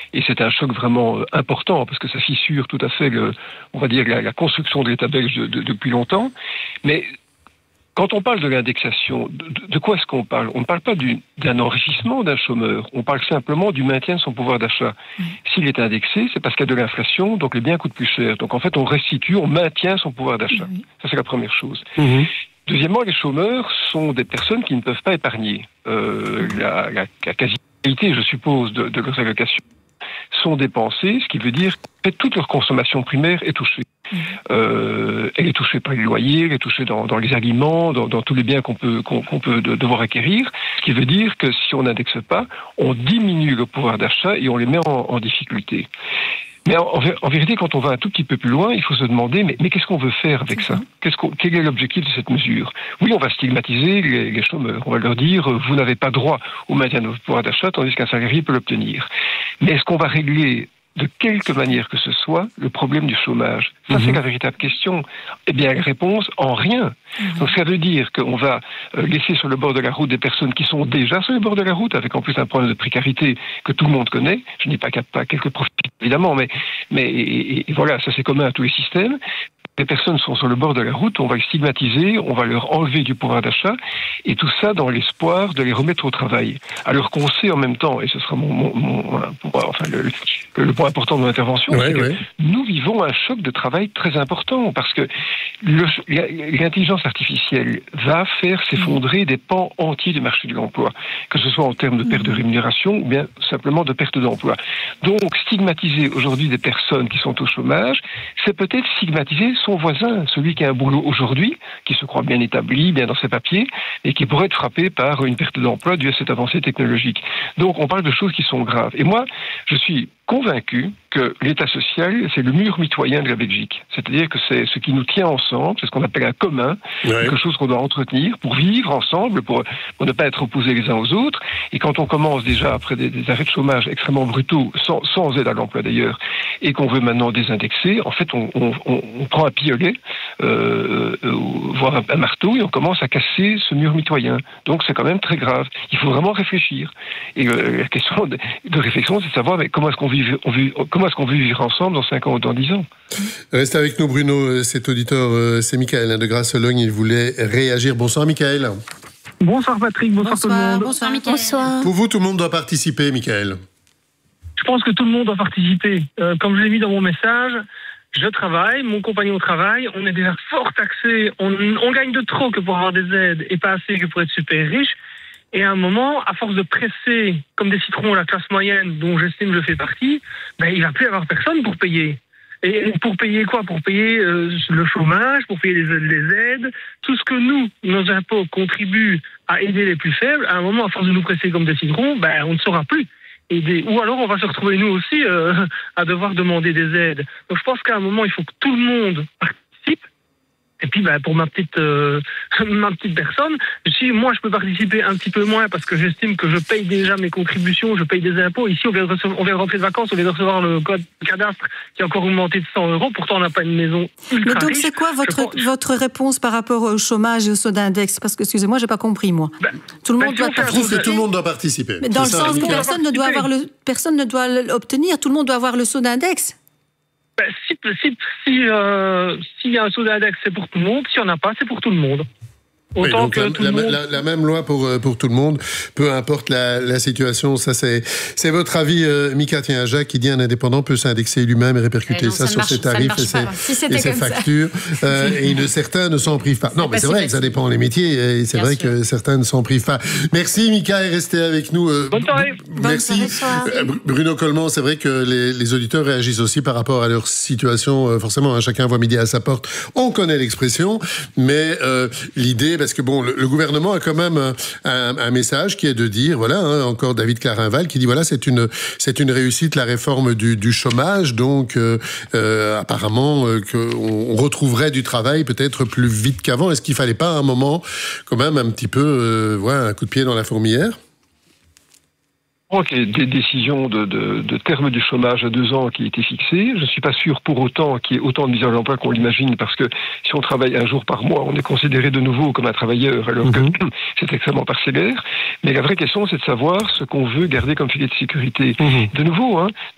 et c'est un choc vraiment important, parce que ça fissure tout à fait, on va dire, la construction de l'État belge depuis longtemps. Mais quand on parle de l'indexation, de quoi est-ce qu'on parle? On ne parle pas d'un enrichissement d'un chômeur, on parle simplement du maintien de son pouvoir d'achat. S'il est indexé, c'est parce qu'il y a de l'inflation, donc les biens coûtent plus cher. Donc en fait, on restitue, on maintient son pouvoir d'achat. Ça, c'est la première chose. Deuxièmement, les chômeurs sont des personnes qui ne peuvent pas épargner. La quasi-totalité, je suppose, de leurs allocations sont dépensées, ce qui veut dire que toute leur consommation primaire est touchée. Elle est touchée par les loyers, elle est touchée dans les aliments, dans tous les biens qu'on peut devoir acquérir, ce qui veut dire que si on n'indexe pas, on diminue le pouvoir d'achat et on les met en difficulté. Mais en vérité, quand on va un tout petit peu plus loin, il faut se demander, mais qu'est-ce qu'on veut faire avec ça? Quel est l'objectif de cette mesure? Oui, on va stigmatiser les chômeurs. On va leur dire, vous n'avez pas droit au maintien de votre pouvoir d'achat, tandis qu'un salarié peut l'obtenir. Mais est-ce qu'on va régler de quelque manière que ce soit le problème du chômage? Ça, c'est la véritable question. Eh bien, la réponse, en rien. Donc, ça veut dire qu'on va laisser sur le bord de la route des personnes qui sont déjà sur le bord de la route, avec en plus un problème de précarité que tout le monde connaît. Je ne dis pas qu'il n'y a pas quelques profils, évidemment, mais et voilà, ça c'est commun à tous les systèmes. Les personnes sont sur le bord de la route, on va les stigmatiser, on va leur enlever du pouvoir d'achat, et tout ça dans l'espoir de les remettre au travail. Alors qu'on sait en même temps, et ce sera le point important de mon intervention, c'est que nous vivons un choc de travail très important, parce que l'intelligence artificielle va faire s'effondrer des pans entiers du marché de l'emploi, que ce soit en termes de perte de rémunération ou bien simplement de perte d'emploi. Donc, stigmatiser aujourd'hui des personnes qui sont au chômage, c'est peut-être stigmatiser son voisin, celui qui a un boulot aujourd'hui, qui se croit bien établi, bien dans ses papiers, et qui pourrait être frappé par une perte d'emploi due à cette avancée technologique. Donc, on parle de choses qui sont graves. Et moi, je suis convaincu que l'État social, c'est le mur mitoyen de la Belgique. C'est-à-dire que c'est ce qui nous tient ensemble, c'est ce qu'on appelle un commun, quelque chose qu'on doit entretenir pour vivre ensemble, pour ne pas être opposés les uns aux autres. Et quand on commence déjà, après des arrêts de chômage extrêmement brutaux, sans aide à l'emploi d'ailleurs, et qu'on veut maintenant désindexer, en fait, on prend un piolet, voire un marteau, et on commence à casser ce mur mitoyen. Donc c'est quand même très grave. Il faut vraiment réfléchir. Et la question de réflexion, c'est de savoir comment est-ce qu'on veut vivre ensemble dans 5 ans ou dans 10 ans. Reste avec nous, Bruno. Cet auditeur, c'est Michael de Grasse-Logne. Il voulait réagir. Bonsoir, Michael. Bonsoir, Patrick. Bonsoir tout le monde. Bonsoir, Michael. Bonsoir. Pour vous, tout le monde doit participer, Michael. Je pense que tout le monde doit participer. Comme je l'ai mis dans mon message, je travaille, mon compagnon travaille, on est déjà fort taxé, on gagne de trop que pour avoir des aides et pas assez que pour être super riche. Et à un moment, à force de presser comme des citrons la classe moyenne, dont j'estime que je fais partie, il va plus y avoir personne pour payer. Et pour payer quoi? Pour payer le chômage, pour payer les aides, tout ce que nos impôts contribuent à aider les plus faibles. À un moment, à force de nous presser comme des citrons, on ne saura plus aider. Ou alors on va se retrouver nous aussi à devoir demander des aides. Donc je pense qu'à un moment, il faut que tout le monde participe. Et puis, pour ma petite personne, si moi je peux participer un petit peu moins parce que j'estime que je paye déjà mes contributions, je paye des impôts. Ici, on vient de rentrer de vacances, on vient de recevoir le code cadastre qui a encore augmenté de 100 €. Pourtant, on n'a pas une maison ultra Mais donc, riche. c'est quoi votre réponse par rapport au chômage et au saut d'index? Parce que, excusez-moi, j'ai pas compris, moi. Tout le monde doit participer. Je trouve que tout le monde doit participer. Mais dans le sens que personne ne doit l'obtenir, tout le monde doit avoir le saut d'index. S'il y a un saut d'index, c'est pour tout le monde. S'il n'y en a pas, c'est pour tout le monde. Autant donc que tout le monde... la même loi pour tout le monde, peu importe la situation. Ça, c'est votre avis, Mika. Tiens, Jacques qui dit un indépendant peut s'indexer lui-même et répercuter ça sur ses tarifs et ses factures. Et certains ne s'en privent pas. Non, mais c'est vrai que ça dépend des métiers et c'est vrai que certains ne s'en privent pas. Merci, Mika, et restez avec nous. Bonne soirée. Merci. Bruno Coleman, c'est vrai que les auditeurs réagissent aussi par rapport à leur situation. Forcément, chacun voit midi à sa porte. On connaît l'expression, mais l'idée, parce que le gouvernement a quand même un message qui est de dire, encore David Clarinval qui dit, c'est une réussite la réforme du chômage, donc apparemment qu'on retrouverait du travail peut-être plus vite qu'avant. Est-ce qu'il fallait pas à un moment quand même un petit peu un coup de pied dans la fourmilière? Je crois qu'il y a des décisions de terme du chômage à 2 ans qui étaient fixées. Je ne suis pas sûr pour autant qu'il y ait autant de mise à l'emploi qu'on l'imagine, parce que si on travaille 1 jour par mois, on est considéré de nouveau comme un travailleur, alors que c'est extrêmement parcellaire. Mais la vraie question, c'est de savoir ce qu'on veut garder comme filet de sécurité. De nouveau,